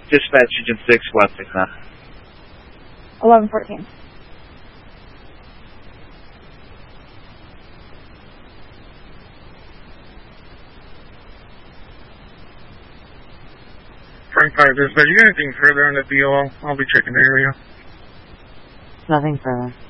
Dispatch Agent 6, West 69. 1114. Frank 5 Dispatch, you got anything further on the deal? I'll be checking the area. Nothing further.